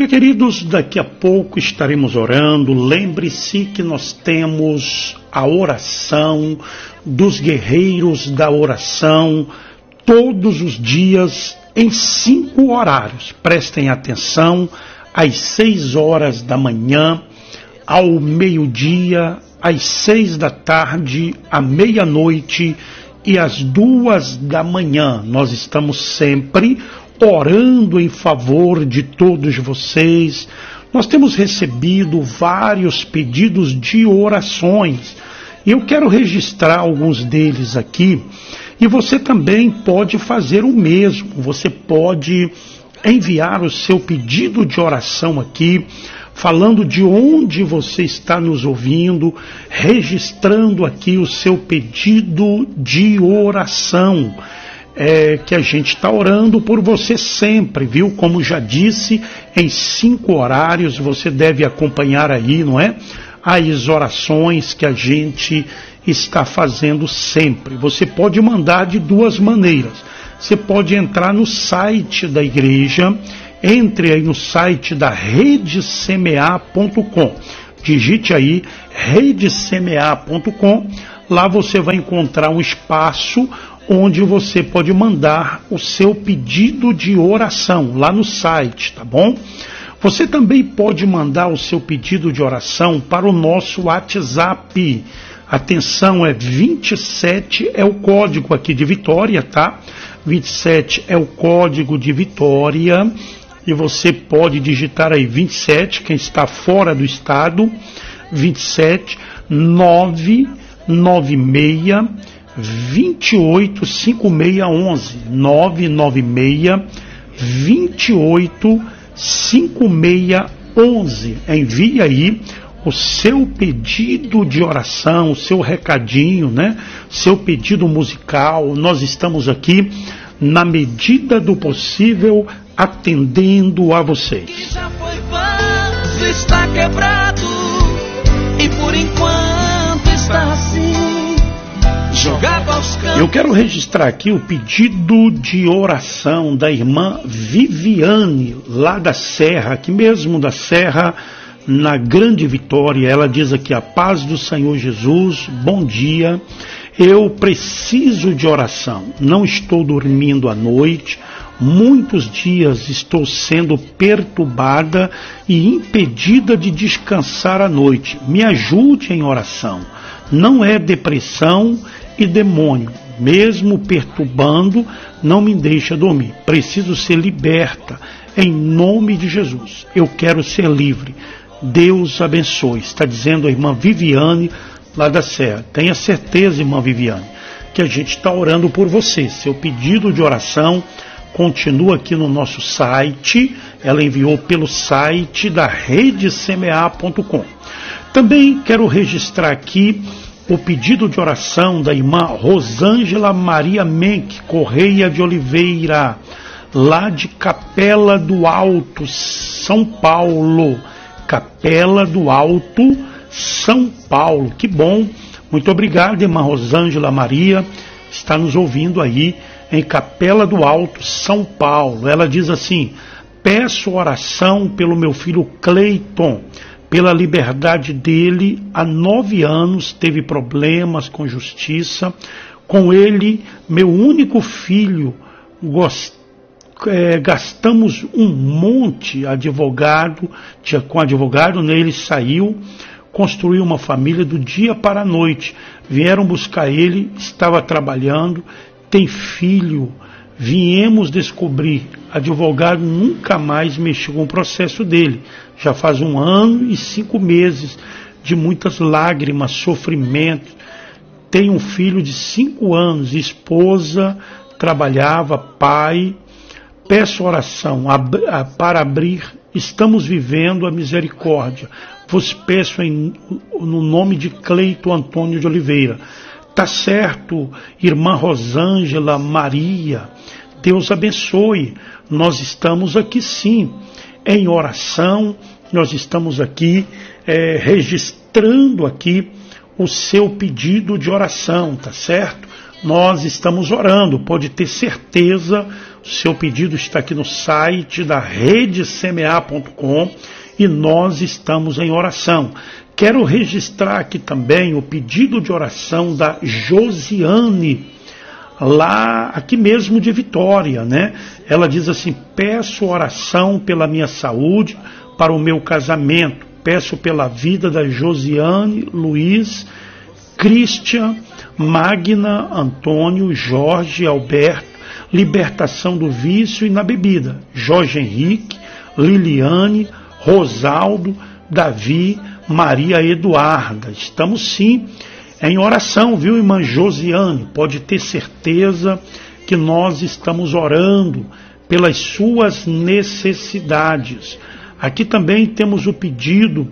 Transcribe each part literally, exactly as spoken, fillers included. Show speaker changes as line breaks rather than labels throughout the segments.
Família, queridos, daqui a pouco estaremos orando. Lembre-se que nós temos a oração dos guerreiros da oração todos os dias em cinco horários. Prestem atenção, às seis horas da manhã, ao meio-dia, às seis da tarde, à meia-noite e às duas da manhã. Nós estamos sempre orando em favor de todos vocês. Nós temos recebido vários pedidos de orações. Eu quero registrar alguns deles aqui e você também pode fazer o mesmo. Você pode enviar o seu pedido de oração aqui, falando de onde você está nos ouvindo, registrando aqui o seu pedido de oração. É, que a gente está orando por você sempre, viu? Como já disse, em cinco horários você deve acompanhar aí, não é? As orações que a gente está fazendo sempre. Você pode mandar de duas maneiras. Você pode entrar no site da igreja, entre aí no site da rede semear ponto com. Digite aí rede semear ponto com. Lá você vai encontrar um espaço onde você pode mandar o seu pedido de oração, lá no site, tá bom? Você também pode mandar o seu pedido de oração para o nosso WhatsApp. Atenção, é vinte e sete, é o código aqui de Vitória, tá? vinte e sete é o código de Vitória, e você pode digitar aí vinte e sete, quem está fora do estado, vinte e sete, nove nove seis, vinte e oito, cinquenta e seis onze, nove nove seis, vinte e oito, cinquenta e seis onze. Envie aí o seu pedido de oração, o seu recadinho, né? Seu pedido musical. Nós estamos aqui, na medida do possível, atendendo a vocês.
Que já foi vaso, está quebrado, e por enquanto está assim.
Eu quero registrar aqui o pedido de oração da irmã Viviane, lá da Serra, aqui mesmo da Serra, na Grande Vitória. Ela diz aqui: a paz do Senhor Jesus, bom dia, eu preciso de oração, não estou dormindo à noite, muitos dias estou sendo perturbada e impedida de descansar à noite, me ajude em oração, não é depressão e demônio, mesmo perturbando, não me deixa dormir. Preciso ser liberta, em nome de Jesus. Eu quero ser livre. Deus abençoe. Está dizendo a irmã Viviane, lá da Serra. Tenha certeza, irmã Viviane, que a gente está orando por você. Seu pedido de oração continua aqui no nosso site. Ela enviou pelo site da rede semear ponto com. Também quero registrar aqui o pedido de oração da irmã Rosângela Maria Menck Correia de Oliveira, lá de Capela do Alto, São Paulo. Capela do Alto, São Paulo. Que bom. Muito obrigado, irmã Rosângela Maria. Está nos ouvindo aí em Capela do Alto, São Paulo. Ela diz assim: peço oração pelo meu filho Cleiton, pela liberdade dele. Há nove anos teve problemas com justiça. Com ele, meu único filho, gost... é, gastamos um monte advogado, tinha, com advogado, né? Ele saiu, construiu uma família do dia para a noite. Vieram buscar ele, estava trabalhando, tem filho. Viemos descobrir, advogado nunca mais mexeu com o processo dele. Já faz um ano e cinco meses de muitas lágrimas, sofrimento. Tem um filho de cinco anos, esposa, trabalhava, pai. Peço oração ab- a, para abrir, estamos vivendo a misericórdia. Vos peço em, no nome de Cleito Antônio de Oliveira. Tá certo, irmã Rosângela Maria, Deus abençoe. Nós estamos aqui sim, em oração, nós estamos aqui é, registrando aqui o seu pedido de oração, tá certo? Nós estamos orando, pode ter certeza, Seu pedido está aqui no site da rede semear ponto com e nós estamos em oração. Quero registrar aqui também o pedido de oração da Josiane, lá aqui mesmo de Vitória, né? Ela diz assim: peço oração pela minha saúde, para o meu casamento, peço pela vida da Josiane, Luiz, Cristian, Magna, Antônio, Jorge, Alberto, libertação do vício e na bebida, Jorge Henrique, Liliane, Rosaldo, Davi, Maria Eduarda. Estamos sim em oração, viu, irmã Josiane? Pode ter certeza que nós estamos orando pelas suas necessidades. Aqui também temos o pedido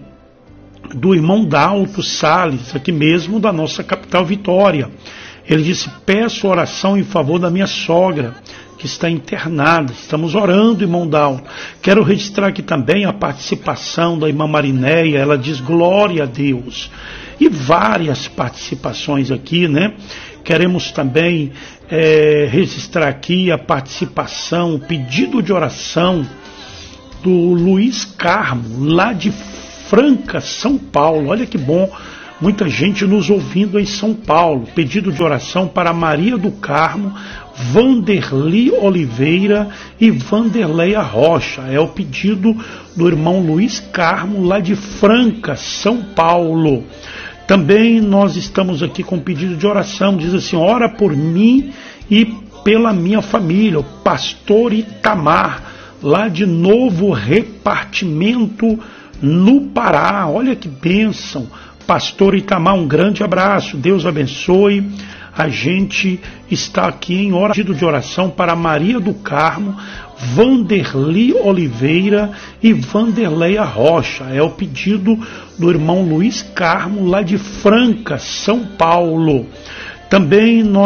do irmão Dalto Salles, aqui mesmo da nossa capital Vitória. Ele disse: peço oração em favor da minha sogra, que está internada. Estamos orando, irmão Dalto. Quero registrar aqui também a participação da irmã Marinéia. Ela diz: glória a Deus. E várias participações aqui, né? Queremos também é, registrar aqui a participação, o pedido de oração do Luiz Carmo, lá de Franca, São Paulo. Olha que bom, muita gente nos ouvindo em São Paulo. Pedido de oração para Maria do Carmo, Vanderli Oliveira e Vanderleia Rocha. É o pedido do irmão Luiz Carmo, lá de Franca, São Paulo. Também nós estamos aqui com pedido de oração. Diz assim: ora por mim e pela minha família, o pastor Itamar, lá de Novo Repartimento, no Pará. Olha que bênção, pastor Itamar, um grande abraço, Deus abençoe. A gente está aqui em hora de oração para Maria do Carmo, Vanderli Oliveira e Vanderleia Rocha. É o pedido do irmão Luiz Carmo, lá de Franca, São Paulo. Também nós